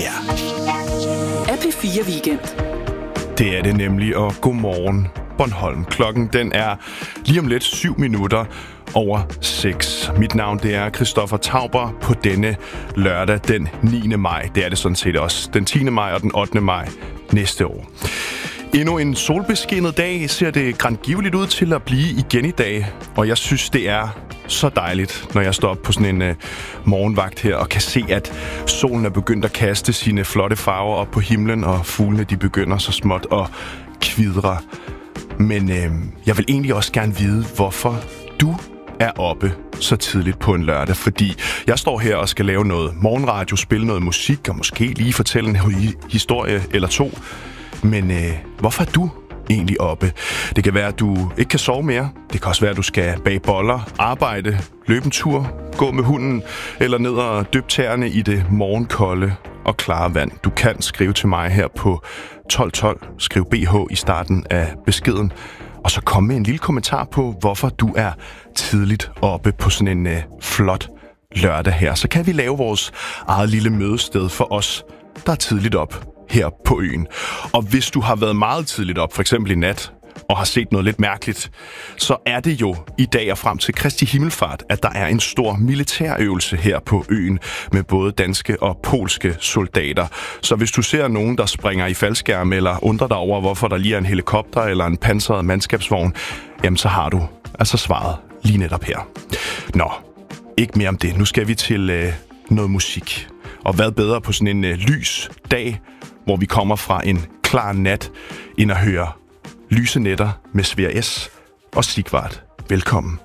her er P4 Weekend. Det er det nemlig, og godmorgen Bornholm. Klokken den er lige om lidt 7 minutter over 6. Mit navn det er Christoffer Tauber på denne lørdag den 9. maj. Det er det sådan set også. Den 10. maj og den 8. maj næste år. Endnu en solbeskinnet dag ser det grandgiveligt ud til at blive igen i dag, og jeg synes, det er så dejligt, når jeg står op på sådan en morgenvagt her og kan se, at solen er begyndt at kaste sine flotte farver op på himlen, og fuglene de begynder så småt at kvidre. Men jeg vil egentlig også gerne vide, hvorfor du er oppe så tidligt på en lørdag, fordi jeg står her og skal lave noget morgenradio, spille noget musik og måske lige fortælle en historie eller to. Men hvorfor er du egentlig oppe? Det kan være, at du ikke kan sove mere. Det kan også være, at du skal bage boller, arbejde, løbe en tur, gå med hunden eller ned og dyppe tæerne i det morgenkolde og klare vand. Du kan skrive til mig her på 1212. Skriv BH i starten af beskeden. Og så kom med en lille kommentar på, hvorfor du er tidligt oppe på sådan en flot lørdag her. Så kan vi lave vores eget lille mødested for os, der er tidligt op her på øen. Og hvis du har været meget tidligt op, for eksempel i nat, og har set noget lidt mærkeligt, så er det jo i dag og frem til Kristi Himmelfart, at der er en stor militærøvelse her på øen med både danske og polske soldater. Så hvis du ser nogen, der springer i faldskærm eller undrer dig over, hvorfor der lige er en helikopter eller en pansret mandskabsvogn, jamen så har du altså svaret lige netop her. Nå, ikke mere om det. Nu skal vi til noget musik. Og hvad bedre på sådan en lys dag, hvor vi kommer fra en klar nat, end at høre Lyse Nætter med Svea S. og Sigvard. Velkommen.